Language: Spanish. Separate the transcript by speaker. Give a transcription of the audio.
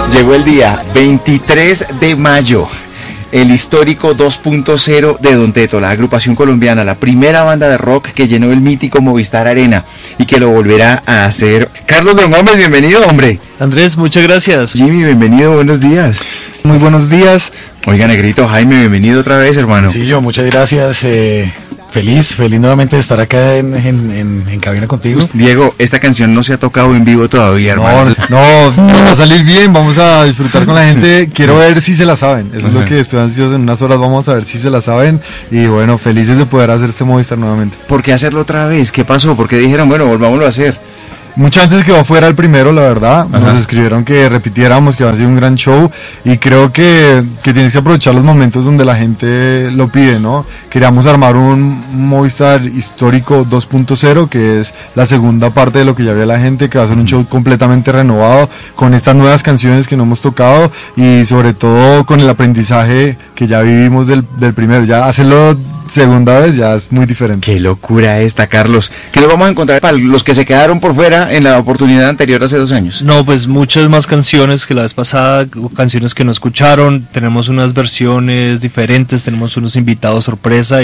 Speaker 1: Llegó el día 23 de mayo, el histórico 2.0 de Don Teto, la agrupación colombiana, la primera banda de rock que llenó el mítico Movistar Arena y que lo volverá a hacer. Carlos Don Gómez, bienvenido, hombre.
Speaker 2: Andrés, muchas gracias.
Speaker 1: Jimmy, bienvenido, buenos días.
Speaker 3: Muy buenos días.
Speaker 1: Oiga, negrito, Jaime, bienvenido otra vez, hermano.
Speaker 3: Sí, yo, muchas gracias. Feliz nuevamente de estar acá en cabina contigo.
Speaker 1: Diego, esta canción no se ha tocado en vivo todavía, hermano.
Speaker 4: No, va a salir bien, vamos a disfrutar con la gente. Quiero ver si se la saben, eso es lo que estoy ansioso. En unas horas vamos a ver si se la saben. Y bueno, felices de poder hacer este Movistar nuevamente.
Speaker 1: ¿Por qué hacerlo otra vez? ¿Qué pasó? ¿Por qué dijeron, bueno, volvámoslo a hacer?
Speaker 4: Muchas veces quedó fuera el primero, la verdad. Nos escribieron que repitiéramos, que va a ser un gran show. Y creo que tienes que aprovechar los momentos donde la gente lo pide, ¿no? Queríamos armar un Movistar histórico 2.0, que es la segunda parte de lo que ya ve la gente, que va a ser un show completamente renovado, con estas nuevas canciones que no hemos tocado y sobre todo con el aprendizaje que ya vivimos del primero. Ya hacerlo segunda vez ya es muy diferente.
Speaker 1: Qué locura esta, Carlos. ¿Qué lo vamos a encontrar para los que se quedaron por fuera en la oportunidad anterior hace 2 años?
Speaker 2: No, pues muchas más canciones que la vez pasada, canciones que no escucharon, tenemos unas versiones diferentes, tenemos unos invitados sorpresa.